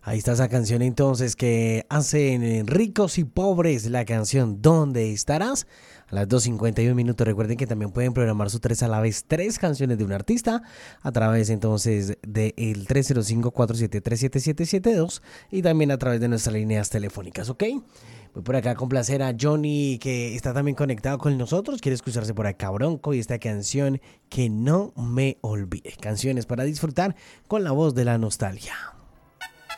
Ahí está esa canción entonces que hacen Ricos y Pobres, la canción ¿Dónde estarás? A las 2:51 minutos. Recuerden que también pueden programar su tres a la vez, tres canciones de un artista a través entonces del 305-473-7772 y también a través de nuestras líneas telefónicas, ¿ok? Voy por acá a complacer a Johnny que está también conectado con nosotros, quiere escucharse por acá Bronco y esta canción Que no me olvide. Canciones para disfrutar con la voz de la nostalgia.